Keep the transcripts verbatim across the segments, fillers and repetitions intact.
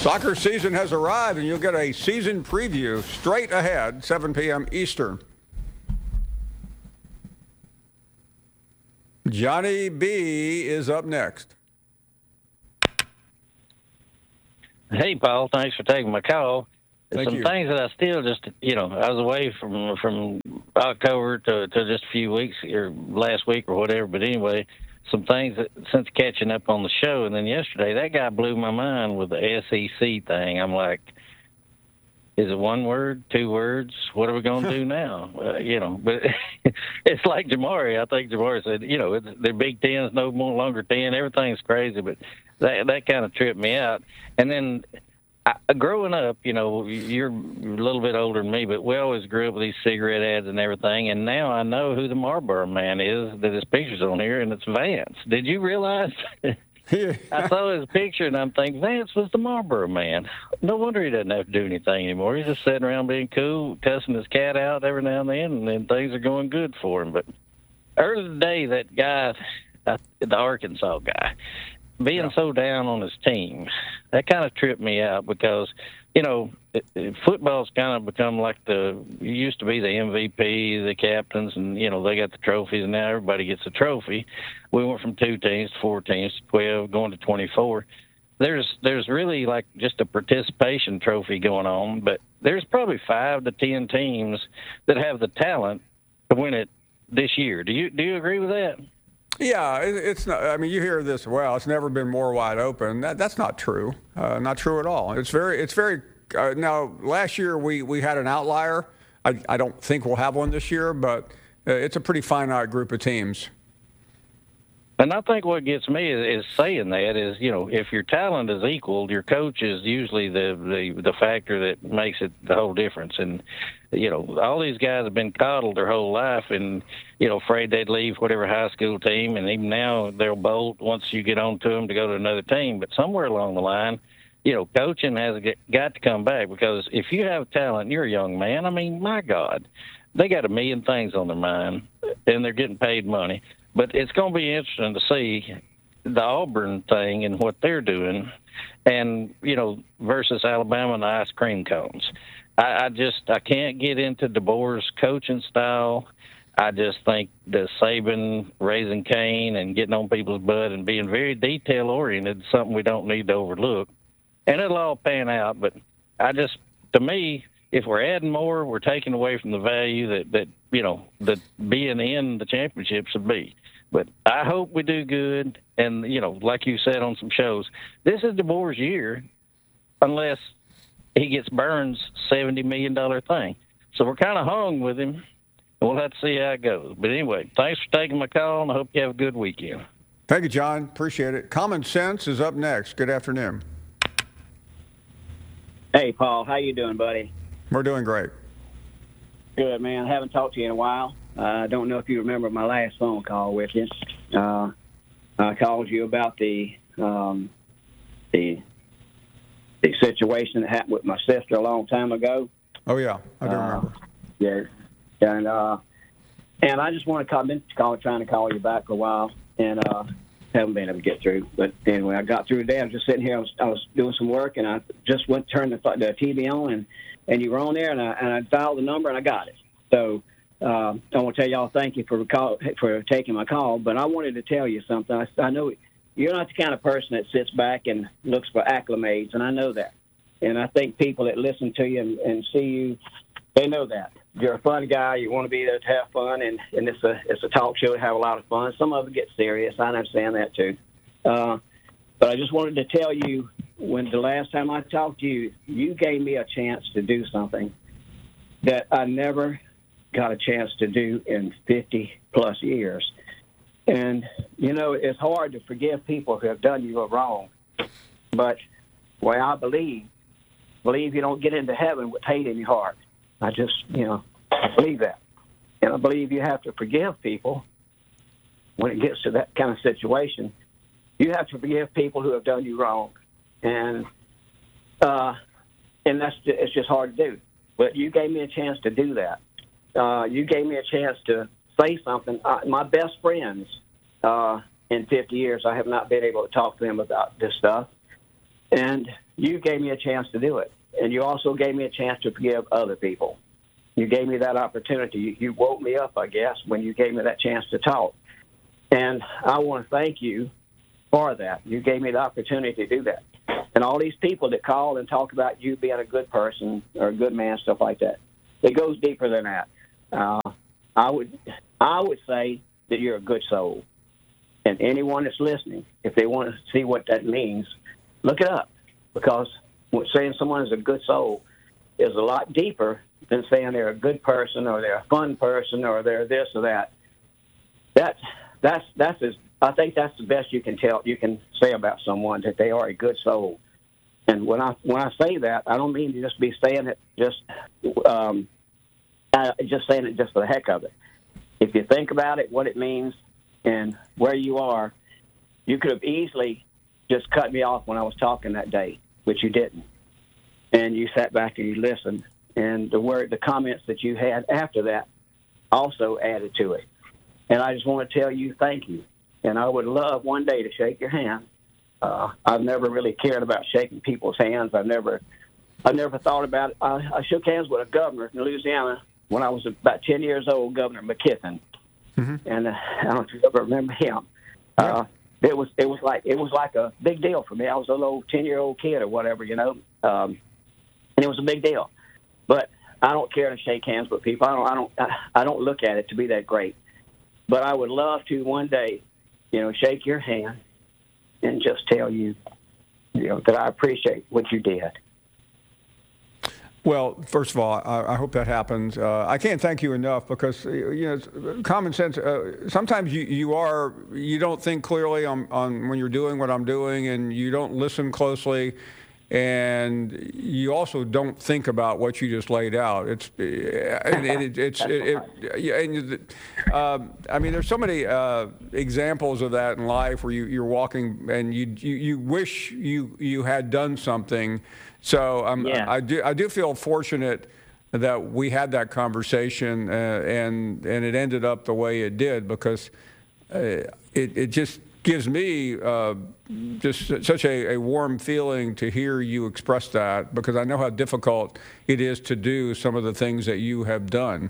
Soccer season has arrived, and you'll get a season preview straight ahead, seven p.m. Eastern. Johnny B is up next. Hey, Paul. Thanks for taking my call. Thank Some you. things that I still just, you know, I was away from from October to, to just a few weeks or last week or whatever. But anyway, some things that, since catching up on the show, and then yesterday, that guy blew my mind with the S E C thing. I'm like, is it one word, two words? What are we going to do now? Uh, you know, but it's like Jamari. I think Jamari said, you know, it's, their Big Ten's no more longer ten. Everything's crazy, but that that kind of tripped me out. And then I, growing up, you know, you're a little bit older than me, but we always grew up with these cigarette ads and everything. And now I know who the Marlboro Man is that his picture's on here, and it's Vance. Did you realize? I saw his picture, and I'm thinking, Vance was the Marlboro Man. No wonder he doesn't have to do anything anymore. He's just sitting around being cool, cussing his cat out every now and then, and then things are going good for him. But earlier today, that guy, uh, the Arkansas guy, being yeah. so down on his team, that kind of tripped me out because, you know, it, it, football's kind of become like the, it used to be the M V P, the captains, and, you know, they got the trophies, and now everybody gets a trophy. We went from two teams to four teams to twelve, going to twenty-four. There's there's really like just a participation trophy going on, but there's probably five to ten teams that have the talent to win it this year. Do you do you agree with that? Yeah, it, it's not. I mean, you hear this. Well, it's never been more wide open. That that's not true. Uh, not true at all. It's very. It's very. Uh, now, last year we, we had an outlier. I I don't think we'll have one this year, but uh, it's a pretty finite group of teams. And I think what gets me is, is saying that is, you know, if your talent is equal, your coach is usually the, the, the factor that makes it the whole difference. And, you know, all these guys have been coddled their whole life and, you know, afraid they'd leave whatever high school team. And even now they'll bolt once you get on to them to go to another team. But somewhere along the line, you know, coaching has got to come back because if you have talent, you're a young man. I mean, my God, they got a million things on their mind and they're getting paid money. But it's going to be interesting to see the Auburn thing and what they're doing and, you know, versus Alabama and the ice cream cones. I, I just, I can't get into DeBoer's coaching style. I just think the Saban raising Cain and getting on people's butt and being very detail-oriented is something we don't need to overlook. And it'll all pan out, but I just, to me, if we're adding more, we're taking away from the value that, that you know, that being in the championships would be. But I hope we do good. And, you know, like you said on some shows, this is DeBoer's year unless he gets Burns' seventy million dollars thing. So we're kind of hung with him, and we'll have to see how it goes. But anyway, thanks for taking my call, and I hope you have a good weekend. Thank you, John. Appreciate it. Common Sense is up next. Good afternoon. Hey, Paul. How you doing, buddy? We're doing great. Good, man. I haven't talked to you in a while. I uh, don't know if you remember my last phone call with you. Uh, I called you about the um, the the situation that happened with my sister a long time ago. Oh yeah, I do uh, remember. Yeah, and uh, and I just want to call. I've been call, trying to call you back for a while, and uh, haven't been able to get through. But anyway, I got through today. I was just sitting here. I was, I was doing some work, and I just went turned the, the T V on, and, and you were on there, and I and I dialed the number, and I got it. So. Uh, I want to tell y'all thank you for call, for taking my call, but I wanted to tell you something. I, I know you're not the kind of person that sits back and looks for acclimates, and I know that. And I think people that listen to you and, and see you, they know that. You're a fun guy. You want to be there to have fun, and, and it's a it's a talk show to have a lot of fun. Some of it gets serious. I understand that, too. Uh, but I just wanted to tell you, when the last time I talked to you, you gave me a chance to do something that I never – got a chance to do in fifty plus years. And, you know, it's hard to forgive people who have done you wrong. But the way I believe, believe you don't get into heaven with hate in your heart. I just, you know, I believe that. And I believe you have to forgive people when it gets to that kind of situation. You have to forgive people who have done you wrong. And, uh, and that's, it's just hard to do. But you gave me a chance to do that. Uh, you gave me a chance to say something. Uh, my best friends uh, in fifty years, I have not been able to talk to them about this stuff. And you gave me a chance to do it. And you also gave me a chance to forgive other people. You gave me that opportunity. You, you woke me up, I guess, when you gave me that chance to talk. And I want to thank you for that. You gave me the opportunity to do that. And all these people that call and talk about you being a good person or a good man, stuff like that, it goes deeper than that. Uh, I would, I would say that you're a good soul. And anyone that's listening, if they want to see what that means, look it up. Because saying someone is a good soul is a lot deeper than saying they're a good person or they're a fun person or they're this or that. That's that's that's as I think that's the best you can tell you can say about someone, that they are a good soul. And when I when I say that, I don't mean to just be saying it just um, uh, just saying it just for the heck of it. If you think about it, what it means and where you are, you could have easily just cut me off when I was talking that day, which you didn't. And you sat back and you listened. And the word, the comments that you had after that also added to it. And I just want to tell you thank you. And I would love one day to shake your hand. Uh, I've never really cared about shaking people's hands. I've never, I've never thought about it. I, I shook hands with a governor in Louisiana when I was about ten years old, Governor McKithen. Mm-hmm. And uh, I don't know if you ever remember him. Yeah. Uh, it was it was like it was like a big deal for me. I was a little ten year old kid or whatever, you know, um, and it was a big deal. But I don't care to shake hands with people. I don't I don't I, I don't look at it to be that great. But I would love to one day, you know, shake your hand and just tell you, you know, that I appreciate what you did. Well, first of all, I, I hope that happens. Uh, I can't thank you enough because, you know, common sense, uh, sometimes you, you are, you don't think clearly on, on when you're doing what I'm doing, and you don't listen closely, and you also don't think about what you just laid out. It's, and it, it's, it, it, it, and, uh, I mean, there's so many uh, examples of that in life where you, you're walking and you, you, you wish you, you had done something. So um, yeah. I do I do feel fortunate that we had that conversation uh, and and it ended up the way it did, because uh, it it just gives me uh, just such a, a warm feeling to hear you express that, because I know how difficult it is to do some of the things that you have done.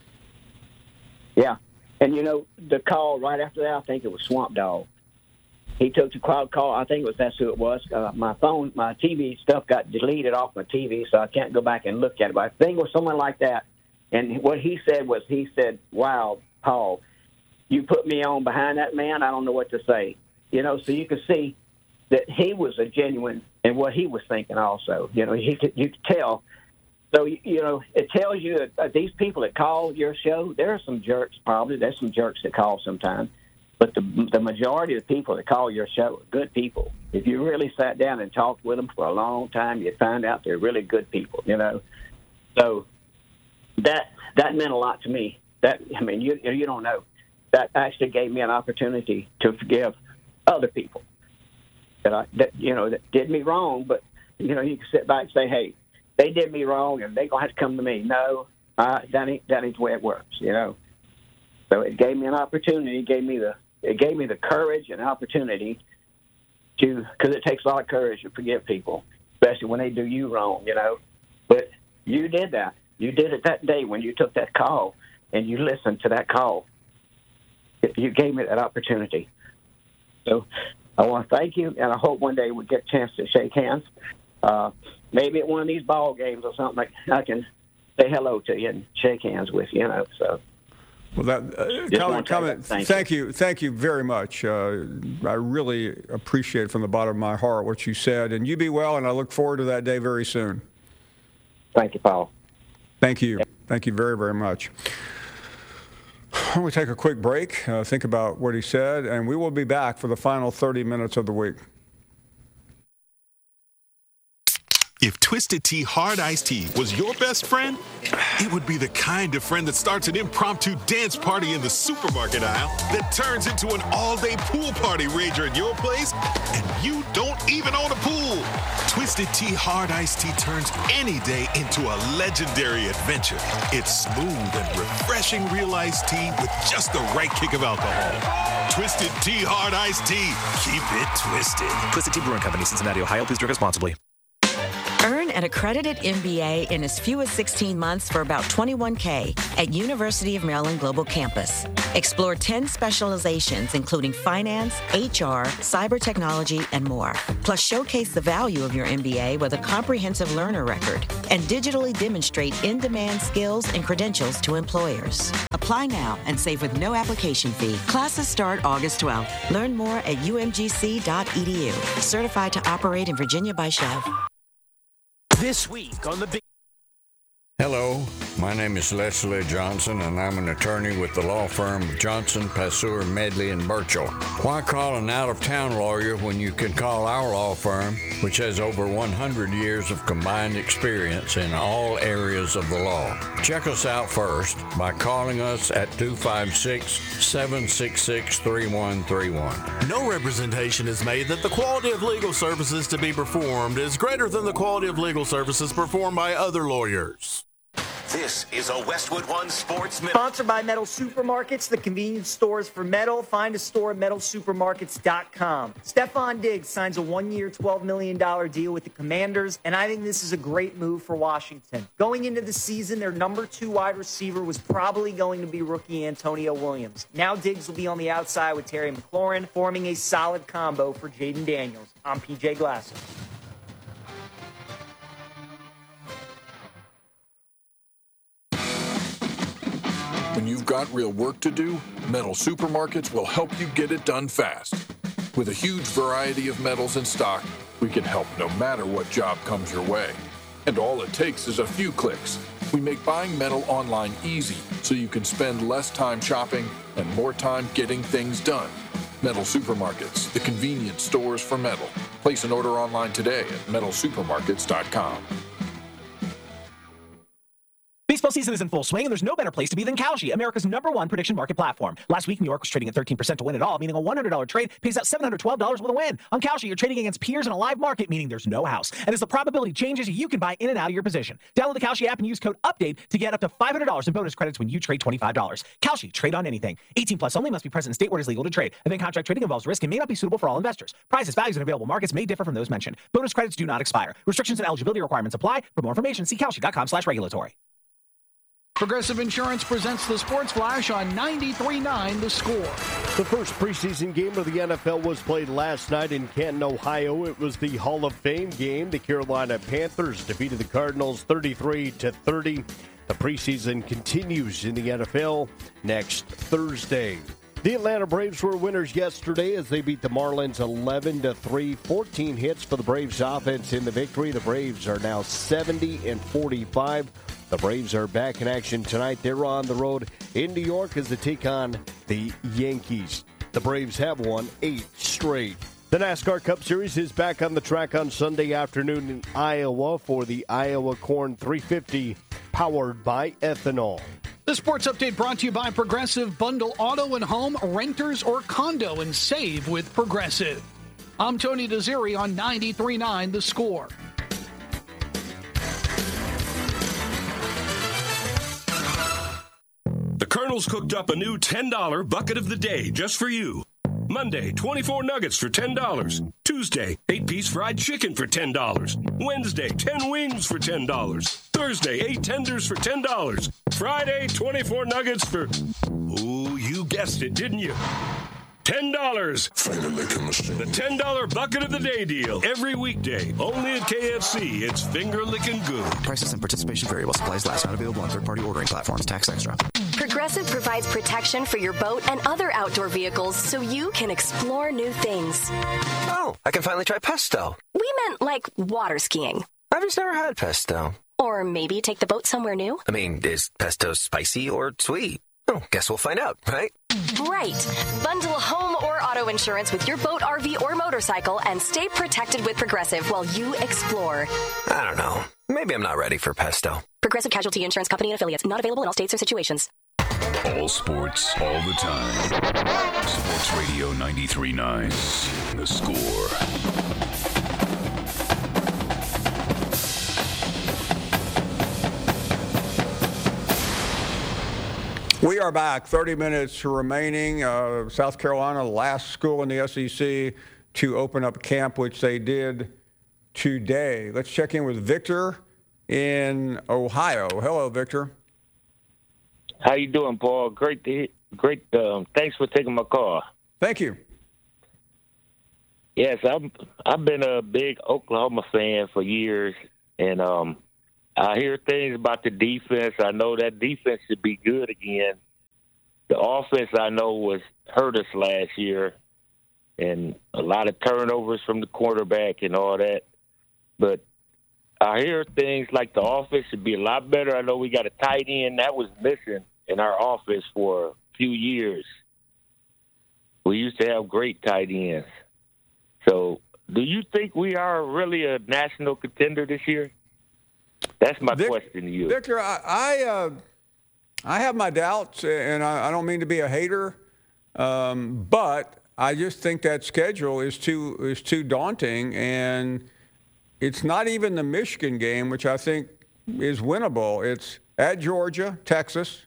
Yeah, and you know, the call right after that, I think it was Swamp Dog. He took the crowd call. I think it was that's who it was. Uh, my phone, my T V stuff got deleted off my T V, so I can't go back and look at it. But I think it was someone like that. And what he said was, he said, "Wow, Paul, you put me on behind that man. I don't know what to say." You know, so you could see that he was a genuine in what he was thinking. Also, you know, he could, you could tell. So you know, it tells you that uh, these people that call your show, there are some jerks. Probably there's some jerks that call sometimes. But the the majority of the people that call your show are good people. If you really sat down and talked with them for a long time, you'd find out they're really good people, you know. So that that meant a lot to me. That I mean, you you don't know. That actually gave me an opportunity to forgive other people that I that you know that did me wrong. But you know, you can sit back and say, "Hey, they did me wrong, and they're gonna have to come to me." No, uh, that ain't that ain't the way it works, you know. So it gave me an opportunity. It gave me the It gave me the courage and opportunity to, because it takes a lot of courage to forgive people, especially when they do you wrong, you know. But you did that. You did it that day when you took that call and you listened to that call. You gave me that opportunity. So I want to thank you, and I hope one day we get a chance to shake hands. Uh, maybe at one of these ball games or something, like I can say hello to you and shake hands with you, you know, so. Well, that uh, comment, comment, thank, thank you. you, thank you very much. Uh, I really appreciate from the bottom of my heart what you said, and you be well. And I look forward to that day very soon. Thank you, Paul. Thank you, thank you very, very much. I'm going to take a quick break, uh, think about what he said, and we will be back for the final thirty minutes of the week. If Twisted Tea Hard Iced Tea was your best friend, it would be the kind of friend that starts an impromptu dance party in the supermarket aisle that turns into an all-day pool party rager at your place, and you don't even own a pool. Twisted Tea Hard Iced Tea turns any day into a legendary adventure. It's smooth and refreshing real iced tea with just the right kick of alcohol. Twisted Tea Hard Iced Tea. Keep it twisted. Twisted Tea Brewing Company, Cincinnati, Ohio. Please drink responsibly. Earn an accredited M B A in as few as sixteen months for about twenty-one thousand dollars at University of Maryland Global Campus. Explore ten specializations, including finance, H R, cyber technology, and more. Plus, showcase the value of your M B A with a comprehensive learner record and digitally demonstrate in-demand skills and credentials to employers. Apply now and save with no application fee. Classes start August twelfth. Learn more at u m g c dot e d u. Certified to operate in Virginia by Chev. This week on the Big... Hello, my name is Leslie Johnson, and I'm an attorney with the law firm of Johnson, Passeur, Medley, and Burchell. Why call an out-of-town lawyer when you can call our law firm, which has over one hundred years of combined experience in all areas of the law? Check us out first by calling us at two five six, seven six six, three one three one. No representation is made that the quality of legal services to be performed is greater than the quality of legal services performed by other lawyers. This is a Westwood One Sports Minute. Sponsored by Metal Supermarkets, the convenience stores for metal. Find a store at metal supermarkets dot com. Stephon Diggs signs a one-year, twelve million dollars deal with the Commanders, and I think this is a great move for Washington. Going into the season, their number two wide receiver was probably going to be rookie Antonio Williams. Now Diggs will be on the outside with Terry McLaurin, forming a solid combo for Jaden Daniels. I'm P J Glasser. When you've got real work to do, Metal Supermarkets will help you get it done fast. With a huge variety of metals in stock, we can help no matter what job comes your way. And all it takes is a few clicks. We make buying metal online easy so you can spend less time shopping and more time getting things done. Metal Supermarkets, the convenience stores for metal. Place an order online today at metal supermarkets dot com. Baseball season is in full swing, and there's no better place to be than Kalshi, America's number one prediction market platform. Last week, New York was trading at thirteen percent to win it all, meaning a one hundred dollars trade pays out seven hundred twelve dollars with a win. On Kalshi, you're trading against peers in a live market, meaning there's no house. And as the probability changes, you can buy in and out of your position. Download the Kalshi app and use code UPDATE to get up to five hundred dollars in bonus credits when you trade twenty-five dollars. Kalshi, trade on anything. eighteen plus only, must be present in state where it is legal to trade. Event contract trading involves risk and may not be suitable for all investors. Prices, values, and available markets may differ from those mentioned. Bonus credits do not expire. Restrictions and eligibility requirements apply. For more information, see kalshi dot com slash regulatory. Progressive Insurance presents the Sports Flash on ninety-three point nine The Score. The first preseason game of the N F L was played last night in Canton, Ohio. It was the Hall of Fame game. The Carolina Panthers defeated the Cardinals thirty-three to thirty. The preseason continues in the N F L next Thursday. The Atlanta Braves were winners yesterday as they beat the Marlins eleven to three. fourteen hits for the Braves offense in the victory. The Braves are now seventy and forty-five. The Braves are back in action tonight. They're on the road in New York as they take on the Yankees. The Braves have won eight straight. The NASCAR Cup Series is back on the track on Sunday afternoon in Iowa for the Iowa Corn three fifty, powered by ethanol. The Sports Update brought to you by Progressive. Bundle auto and home, renters or condo, and save with Progressive. I'm Tony Desiri on ninety-three point nine The Score. The Colonel's cooked up a new ten dollar bucket of the day just for you. Monday, twenty-four nuggets for ten dollars. Tuesday, eight-piece fried chicken for ten dollars. Wednesday, ten wings for ten dollars. Thursday, eight tenders for ten dollars. Friday, twenty-four nuggets for... Ooh, you guessed it, didn't you? ten dollars. Finger licking machine. The ten dollar bucket of the day deal. Every weekday. Only at K F C. It's finger licking good. Prices and participation vary while supplies last. Not available on third-party ordering platforms. Tax extra. Progressive provides protection for your boat and other outdoor vehicles so you can explore new things. Oh, I can finally try pesto. We meant like water skiing. I've just never had pesto. Or maybe take the boat somewhere new. I mean, is pesto spicy or sweet? Oh, guess we'll find out, right? Right. Bundle home or auto insurance with your boat, R V, or motorcycle and stay protected with Progressive while you explore. I don't know. Maybe I'm not ready for pesto. Progressive Casualty Insurance Company and Affiliates. Not available in all states or situations. All sports, all the time. Sports Radio ninety-three point nine. The Score. We are back. thirty minutes remaining. Uh, South Carolina, last school in the S E C to open up camp, which they did today. Let's check in with Victor in Ohio. Hello, Victor. How you doing, Paul? Great to great. Um, thanks for taking my call. Thank you. Yes, I'm. I've been a big Oklahoma fan for years, and um, I hear things about the defense. I know that defense should be good again. The offense, I know, was hurt us last year, and a lot of turnovers from the quarterback and all that. But I hear things like the offense should be a lot better. I know we got a tight end that was missing in our offense for a few years. We used to have great tight ends. So, do you think we are really a national contender this year? That's my Vic, question to you. Victor, I I, uh, I have my doubts, and I, I don't mean to be a hater, um, but I just think that schedule is too is too daunting, and it's not even the Michigan game, which I think is winnable. It's at Georgia, Texas,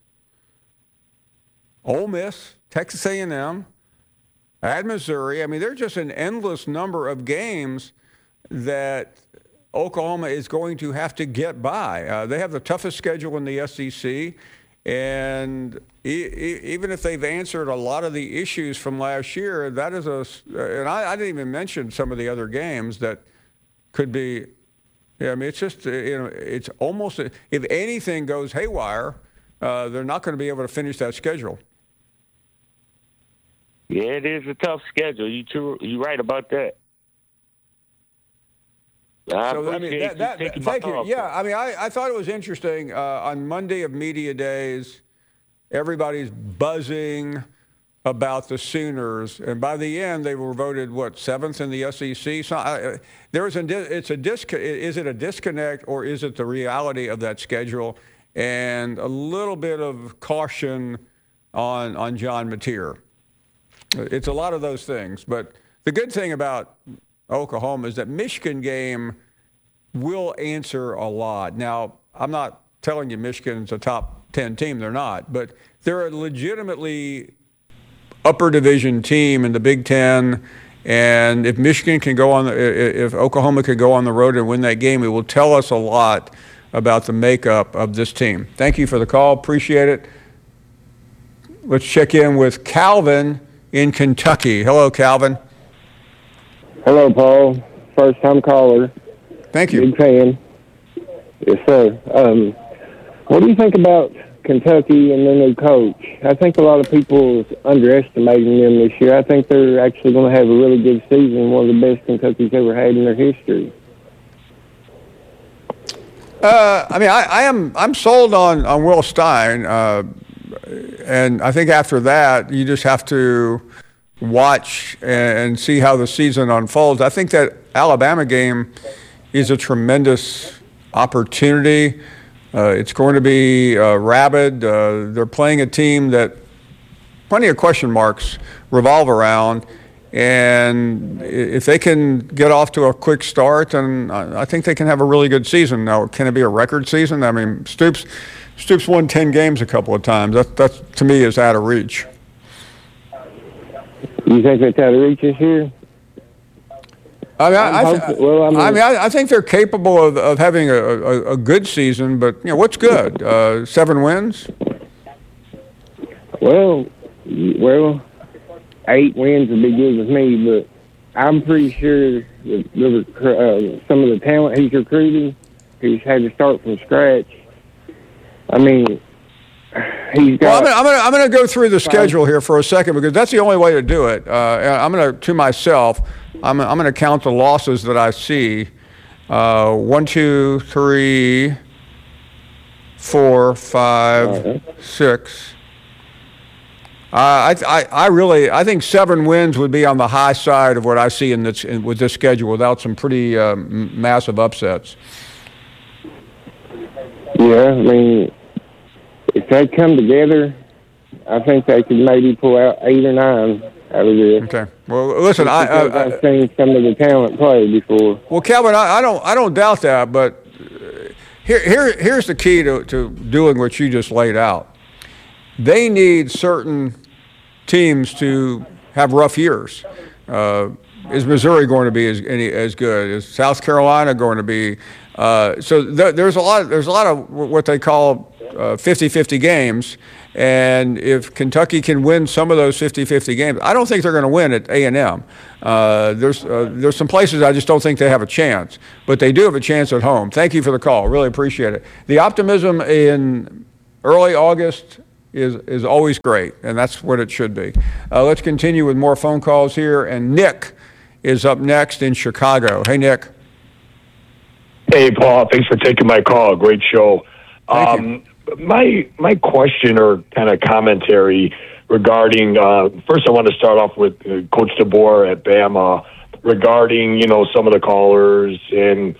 Ole Miss, Texas A and M, at Missouri. I mean, there's just an endless number of games that Oklahoma is going to have to get by. Uh, they have the toughest schedule in the S E C, and e- e- even if they've answered a lot of the issues from last year, that is a. And I, I didn't even mention some of the other games that could be. Yeah, I mean, it's just you know, it's almost if anything goes haywire, uh, they're not going to be able to finish that schedule. Yeah, it is a tough schedule. You true, you right about that. I so, I mean, that, that, you that, thank you. Yeah, I mean, I, I thought it was interesting. Uh, on Monday of Media Days, everybody's buzzing about the Sooners, and by the end, they were voted what seventh in the S E C. So uh, there is a it's a disc. Is it a disconnect, or is it the reality of that schedule? And a little bit of caution on on John Mateer. It's a lot of those things, but the good thing about Oklahoma is that Michigan game will answer a lot. Now, I'm not telling you Michigan's a top ten team. They're not. But they're a legitimately upper division team in the Big Ten. And if Michigan can go on, the, if Oklahoma can go on the road and win that game, it will tell us a lot about the makeup of this team. Thank you for the call. Appreciate it. Let's check in with Calvin in Kentucky. Hello, Calvin. Hello, Paul. First time caller. Thank you. Big fan. Yes, sir. Um, what do you think about Kentucky and their new coach? I think a lot of people is underestimating them this year. I think they're actually going to have a really good season, one of the best Kentucky's ever had in their history. Uh, I mean, I, I am I'm sold on, on Will Stein, uh, and I think after that you just have to watch and see how the season unfolds. I think that Alabama game is a tremendous opportunity. Uh, it's going to be uh, rabid. Uh, they're playing a team that plenty of question marks revolve around. And if they can get off to a quick start, then I think they can have a really good season. Now, can it be a record season? I mean, Stoops Stoops won ten games a couple of times. That, that to me, is out of reach. You think that's out of reach this year? I mean, I, I, th- well, I mean, I, mean I, I think they're capable of, of having a, a, a good season, but you know, what's good? Uh, seven wins? Well, well, eight wins would be good with me, but I'm pretty sure that the, uh, some of the talent he's recruiting, he's had to start from scratch. I mean, he's got. Well, I'm going I'm to go through the schedule here for a second because that's the only way to do it. Uh, I'm going to, to myself, I'm, I'm going to count the losses that I see. Uh, one, two, three, four, five, right. six. Uh, I, I, I really, I think seven wins would be on the high side of what I see in this in, with this schedule, without some pretty um, massive upsets. Yeah, I mean, if they come together, I think they could maybe pull out eight or nine out of this. Okay. Well, listen, I, I, I've seen some of the talent play before. Well, Calvin, I, I don't, I don't doubt that, but here, here, here's the key to, to doing what you just laid out. they need certain teams to have rough years. Uh, is Missouri going to be as any, as good? Is South Carolina going to be? Uh, so th- there's a lot. There's a lot of what they call uh, fifty-fifty games, and if Kentucky can win some of those fifty-fifty games, I don't think they're going to win at A and M. Uh, there's uh, there's some places I just don't think they have a chance, but they do have a chance at home. Thank you for the call. Really appreciate it. The optimism in early August is is always great, and that's what it should be. Uh, let's continue with more phone calls here, and Nick is up next in Chicago. Hey, Nick. Hey, Paul. Thanks for taking my call. Great show. Thank um, you. My my question or kind of commentary regarding uh, first, I want to start off with uh, Coach DeBoer at Bama regarding you know some of the callers and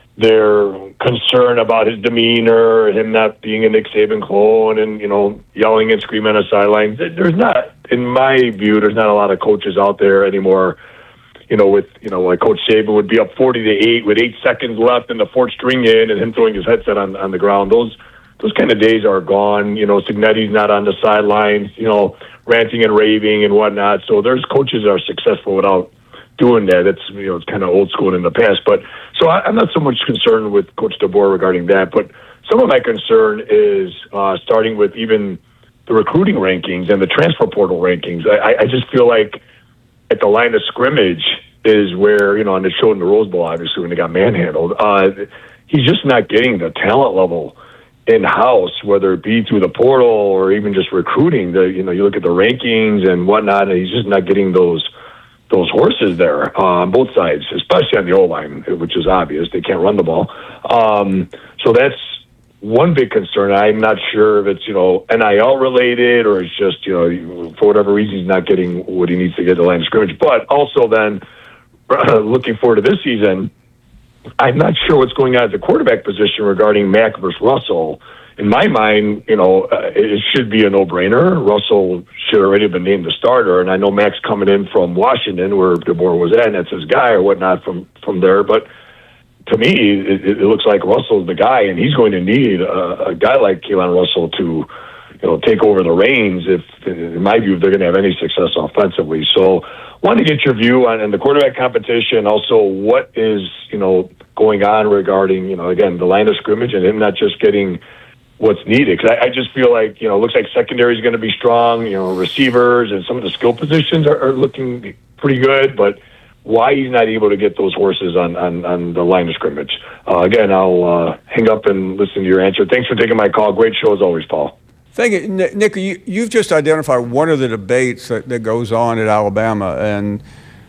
their concern about his demeanor, him not being a Nick Saban clone, and you know yelling and screaming on the sidelines. There's not, in my view, there's not a lot of coaches out there anymore. You know, with you know, like Coach Saban would be up forty to eight with eight seconds left and the fourth string in, and him throwing his headset on on the ground. Those those kind of days are gone. You know, Signetti's not on the sidelines. You know, ranting and raving and whatnot. So there's coaches that are successful without doing that. It's you know, it's kind of old school in the past. But so I, I'm not so much concerned with Coach DeBoer regarding that. But some of my concern is uh, starting with even the recruiting rankings and the transfer portal rankings. I, I just feel like at the line of scrimmage is where, you know, and it showed in the Rose Bowl, obviously, when they got manhandled. Uh, he's just not getting the talent level in-house, whether it be through the portal or even just recruiting. The, you know, you look at the rankings and whatnot, and he's just not getting those those horses there uh, on both sides, especially on the O-line, which is obvious. They can't run the ball. Um, so that's one big concern. I'm not sure if it's, you know, N I L related or it's just, you know, for whatever reason he's not getting what he needs to get at the line of scrimmage. But also then uh, looking forward to this season, I'm not sure what's going on at the quarterback position regarding Mack versus Russell. In my mind, you know, uh, it should be a no-brainer. Russell should already have been named the starter, and I know Mack's coming in from Washington where DeBoer was at, and that's his guy or whatnot from, from there. But to me, it, it looks like Russell's the guy, and he's going to need a, a guy like Keelan Russell to, you know, take over the reins if, in my view, if they're going to have any success offensively. So, wanted to get your view on, on the quarterback competition. Also, what is you know going on regarding you know again the line of scrimmage and him not just getting what's needed. Because I, I just feel like you know it looks like secondary is going to be strong. You know, receivers and some of the skill positions are, are looking pretty good, but why he's not able to get those horses on, on, on the line of scrimmage. Uh, again, I'll uh, hang up and listen to your answer. Thanks for taking my call. Great show as always, Paul. Thank you. Nick, you, you've just identified one of the debates that, that goes on at Alabama, and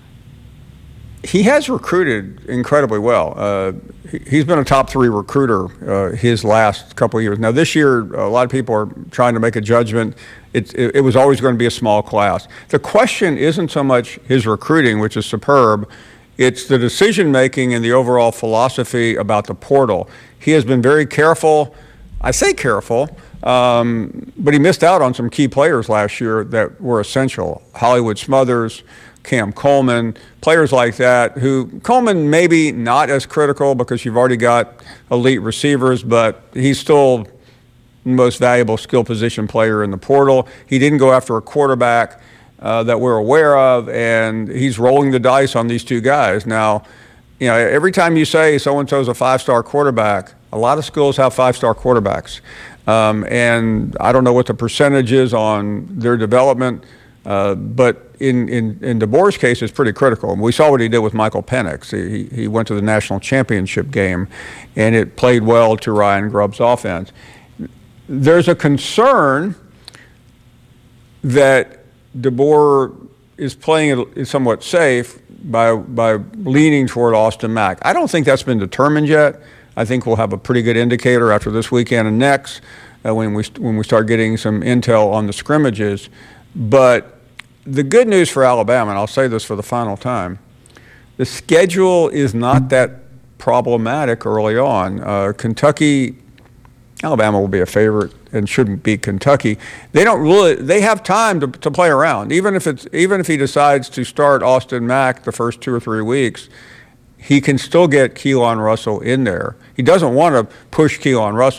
he has recruited incredibly well. Uh, he, he's been a top three recruiter uh, his last couple of years. Now, this year, a lot of people are trying to make a judgment. It, it, it was always going to be a small class. The question isn't so much his recruiting, which is superb. It's the decision-making and the overall philosophy about the portal. He has been very careful. I say careful, um, but he missed out on some key players last year that were essential. Hollywood Smothers, Cam Coleman, players like that who, Coleman maybe not as critical because you've already got elite receivers, but he's still most valuable skill position player in the portal. He didn't go after a quarterback uh, that we're aware of, and he's rolling the dice on these two guys. Now, you know, every time you say so-and-so's a five-star quarterback, a lot of schools have five-star quarterbacks. Um, and I don't know what the percentage is on their development, uh, but in, in, in DeBoer's case, it's pretty critical. We saw what he did with Michael Penix. He, he went to the national championship game, and it played well to Ryan Grubb's offense. There's a concern that DeBoer is playing it somewhat safe by by leaning toward Austin Mack. I don't think that's been determined yet. I think we'll have a pretty good indicator after this weekend and next uh, when we when we start getting some intel on the scrimmages. But the good news for Alabama, and I'll say this for the final time, the schedule is not that problematic early on. Uh, Kentucky. Alabama will be a favorite and shouldn't beat Kentucky. They don't really. They have time to, to play around. Even if it's even if he decides to start Austin Mack the first two or three weeks, he can still get Keelan Russell in there. He doesn't want to push Keelan Russell.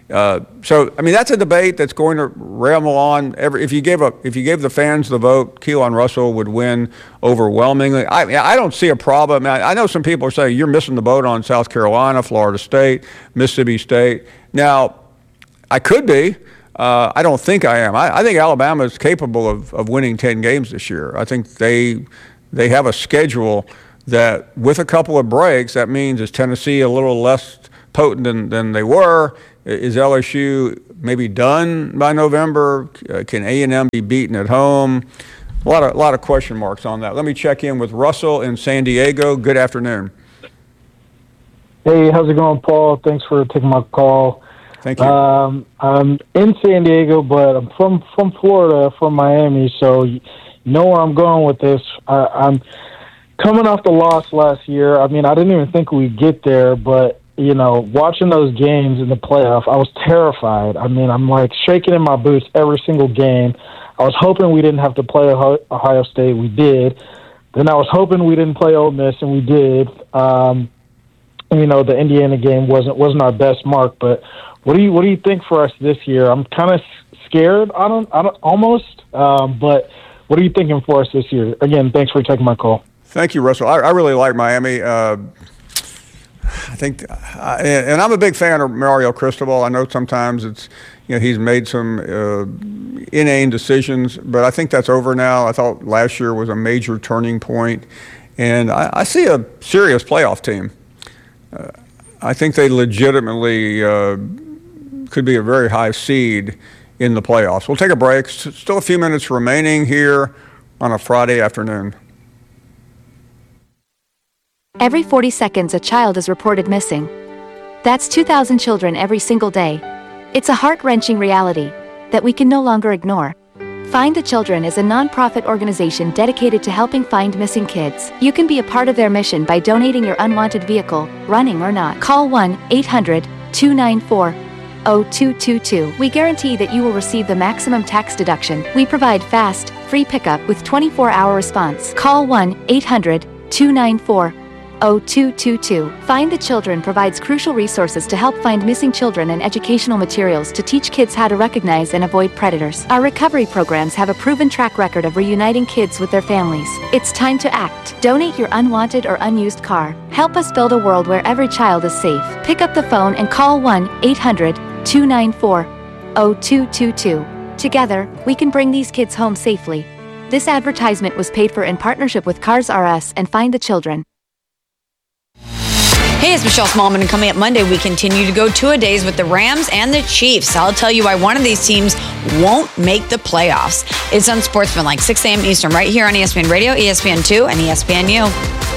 Uh, so, I mean, that's a debate that's going to ramble on. Every, if you gave a, if you gave the fans the vote, Keelan Russell would win overwhelmingly. I, I don't see a problem. I, I know some people are saying you're missing the boat on South Carolina, Florida State, Mississippi State. Now, I could be. Uh, I don't think I am. I, I think Alabama is capable of, of winning ten games this year. I think they they have a schedule that, with a couple of breaks, that means is Tennessee a little less potent than, than they were? Is L S U maybe done by November? Uh, can A and M be beaten at home? A lot of, a lot of question marks on that. Let me check in with Russell in San Diego. Good afternoon. Hey, how's it going, Paul? Thanks for taking my call. Thank you. Um, I'm in San Diego, but I'm from, from Florida, from Miami, so you know where I'm going with this. I, I'm coming off the loss last year. I mean, I didn't even think we'd get there, but, you know, watching those games in the playoff, I was terrified. I mean, I'm, like, shaking in my boots every single game. I was hoping we didn't have to play Ohio State. We did. Then I was hoping we didn't play Ole Miss, and we did. Um, you know, the Indiana game wasn't wasn't our best mark, but what do you what do you think for us this year? I'm kind of scared. I don't, I don't almost, um, but what are you thinking for us this year? Again, thanks for taking my call. Thank you, Russell. I, I really like Miami. Uh, I think, uh, and I'm a big fan of Mario Cristobal. I know sometimes it's, you know, he's made some uh, inane decisions, but I think that's over now. I thought last year was a major turning point, and I, I see a serious playoff team. Uh, I think they legitimately uh, could be a very high seed in the playoffs. We'll take a break. S- still a few minutes remaining here on a Friday afternoon. Every forty seconds, a child is reported missing. That's two thousand children every single day. It's a heart-wrenching reality that we can no longer ignore. Find the Children is a non-profit organization dedicated to helping find missing kids. You can be a part of their mission by donating your unwanted vehicle, running or not. Call one eight hundred two nine four zero two two two. We guarantee that you will receive the maximum tax deduction. We provide fast, free pickup with twenty-four hour response. Call one eight hundred two nine four zero two two two. Find the Children provides crucial resources to help find missing children and educational materials to teach kids how to recognize and avoid predators. Our recovery programs have a proven track record of reuniting kids with their families. It's time to act. Donate your unwanted or unused car. Help us build a world where every child is safe. Pick up the phone and call one eight hundred two nine four zero two two two. Together, we can bring these kids home safely. This advertisement was paid for in partnership with Cars R Us and Find the Children. Hey, it's Michelle Smallman, and coming up Monday, we continue to go two-a-days with the Rams and the Chiefs. I'll tell you why one of these teams won't make the playoffs. It's on Sportsman, like six a.m. Eastern, right here on E S P N Radio, E S P N two, and E S P N U.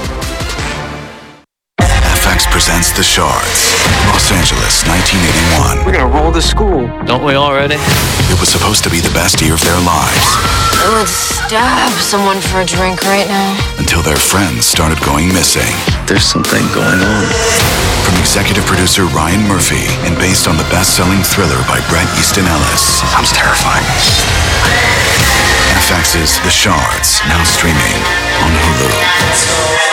F X presents The Shards, Los Angeles, nineteen eighty-one. We're gonna roll the school, don't we already? It was supposed to be the best year of their lives. I would stab someone for a drink right now. Until their friends started going missing. There's something going on. From executive producer Ryan Murphy and based on the best-selling thriller by Bret Easton Ellis. Sounds terrifying. F X's The Shards, now streaming on Hulu.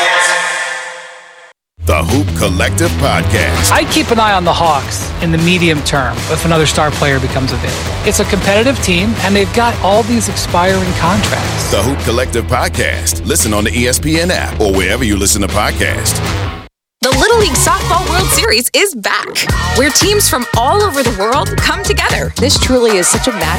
The Hoop Collective Podcast. I keep an eye on the Hawks in the medium term if another star player becomes available. It's a competitive team, and they've got all these expiring contracts. The Hoop Collective Podcast. Listen on the E S P N app or wherever you listen to podcasts. The Little League Softball World Series is back, where teams from all over the world come together. This truly is such a match